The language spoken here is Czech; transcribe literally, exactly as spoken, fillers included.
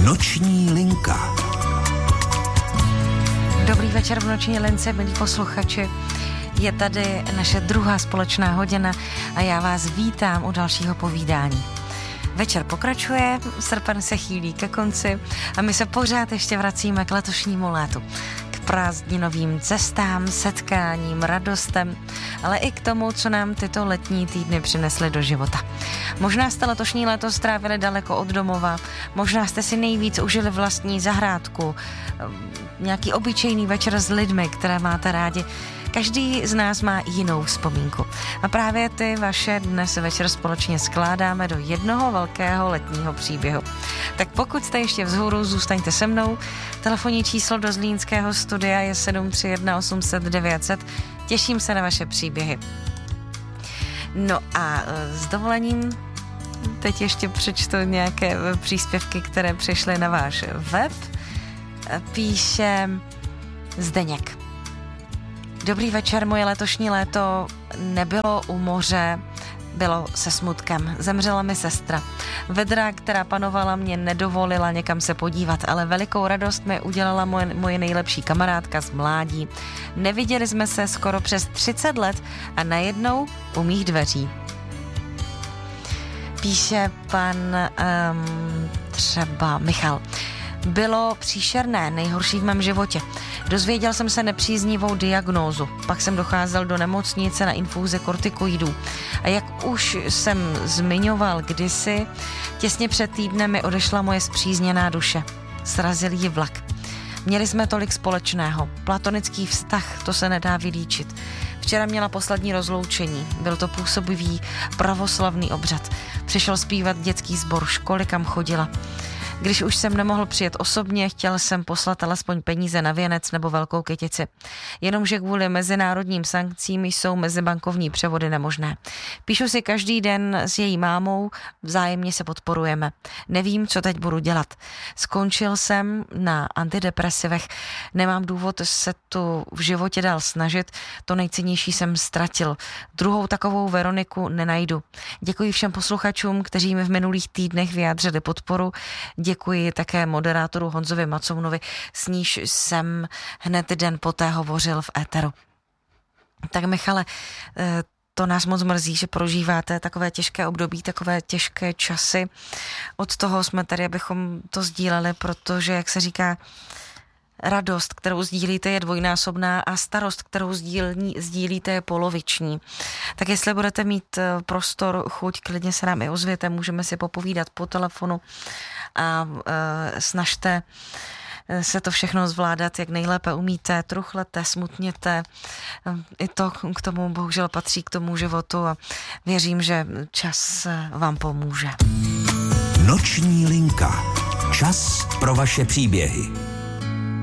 Noční linka. Dobrý večer v Noční lince, milí posluchači. Je tady naše druhá společná hodina a já vás vítám u dalšího povídání. Večer pokračuje, srpen se chýlí ke konci a my se pořád ještě vracíme k letošnímu létu. K prázdninovým cestám, setkáním, radostem, ale i k tomu, co nám tyto letní týdny přinesly do života. Možná jste letošní léto strávili daleko od domova, možná jste si nejvíc užili vlastní zahrádku, nějaký obyčejný večer s lidmi, které máte rádi. Každý z nás má jinou vzpomínku. A právě ty vaše dnes večer společně skládáme do jednoho velkého letního příběhu. Tak pokud jste ještě vzhůru, zůstaňte se mnou. Telefonní číslo do zlínského studia je sedm tři jedna osm set devět set. Těším se na vaše příběhy. No a s dovolením teď ještě přečtu nějaké příspěvky, které přišly na váš web. Píše Zdeněk. Dobrý večer, moje letošní léto nebylo u moře, bylo se smutkem. Zemřela mi sestra. Vedra, která panovala, mě nedovolila někam se podívat, ale velikou radost mi udělala moje, moje nejlepší kamarádka z mládí. Neviděli jsme se skoro přes třicet let a najednou u mých dveří. Píše pan um, třeba Michal. Bylo příšerné, nejhorší v mém životě. Dozvěděl jsem se nepříznivou diagnózu. Pak jsem docházel do nemocnice na infuze kortikoidů. A jak už jsem zmiňoval kdysi, těsně před týdnem mi odešla moje spřízněná duše. Srazil ji vlak. Měli jsme tolik společného. Platonický vztah, to se nedá vylíčit. Včera měla poslední rozloučení. Byl to působivý pravoslavný obřad. Přišel zpívat dětský sbor školy, kam chodila. Když už jsem nemohl přijet osobně, chtěl jsem poslat alespoň peníze na věnec nebo velkou kytici. Jenomže kvůli mezinárodním sankcím jsou mezibankovní převody nemožné. Píšu si každý den s její mámou, vzájemně se podporujeme. Nevím, co teď budu dělat. Skončil jsem na antidepresivech, nemám důvod se tu v životě dál snažit, to nejcennější jsem ztratil. Druhou takovou Veroniku nenajdu. Děkuji všem posluchačům, kteří mi v minulých týdnech vyjádřili podporu. Děkuji také moderátoru Honzovi Macounovi, s níž jsem hned den poté hovořil v éteru. Tak Michale, to nás moc mrzí, že prožíváte takové těžké období, takové těžké časy. Od toho jsme tady, abychom to sdíleli, protože, jak se říká, radost, kterou sdílíte, je dvojnásobná a starost, kterou sdílí, sdílíte, je poloviční. Tak jestli budete mít prostor, chuť, klidně se nám i ozvěte, můžeme si popovídat po telefonu a e, snažte se to všechno zvládat, jak nejlépe umíte, truchlete, smutněte. I to k tomu bohužel patří k tomu životu a věřím, že čas vám pomůže. Noční linka. Čas pro vaše příběhy.